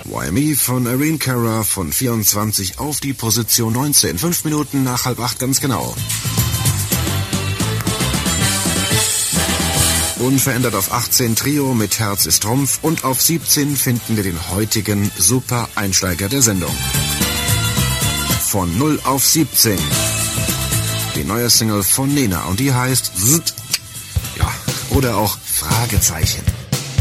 Why Me von Irene Cara von 24 auf die Position 19. 5 Minuten nach 7:30 ganz genau. Unverändert auf 18 Trio mit Herz ist Trumpf und auf 17 finden wir den heutigen Super-Einsteiger der Sendung. Von 0 auf 17. Die neue Single von Nena und die heißt Zzzt. Ja, oder auch Fragezeichen.